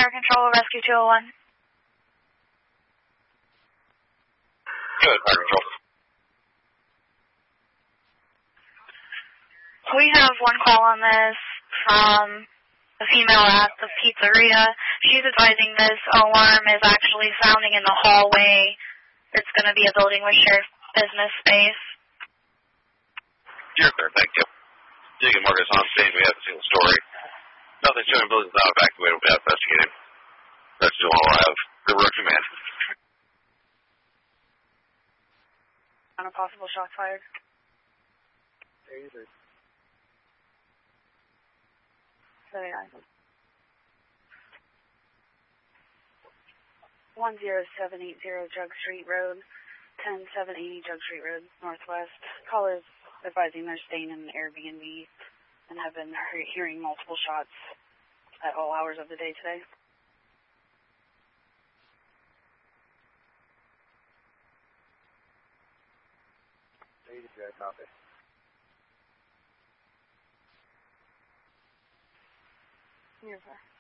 Fire Control, Rescue 201. Good, Fire Control. We have one call on this from a female at the pizzeria. She's advising this alarm is actually sounding in the hallway. It's going to be a building with shared business space. You're clear, thank you. Deacon Marcus on scene. We have a single story. Nothing showing buildings not evacuated. We'll be out investigating. That's all I have. Good work, man. On a possible shot fired. 83. 79. 10780 Jug Street Road, 10780 Jug Street Road, Northwest. Callers advising they're staying in an Airbnb and have been hearing multiple shots at all hours of the day today. Copy. You're fine.